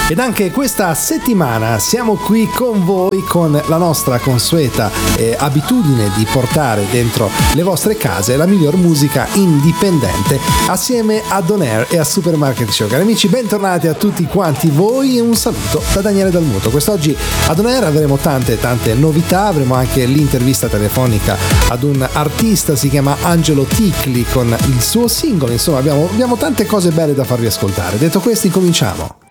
Ed anche questa settimana siamo qui con voi con la nostra consueta abitudine di portare dentro le vostre case la miglior musica indipendente assieme a On Air e a Supermarket Show. Cari amici, bentornati a tutti quanti voi e un saluto da Daniele Dalmuto. Quest'oggi ad On Air avremo tante novità, avremo anche l'intervista telefonica ad un artista, si chiama Angelo Ticli con il suo singolo, insomma abbiamo tante cose belle da farvi ascoltare. Detto questo, incominciamo.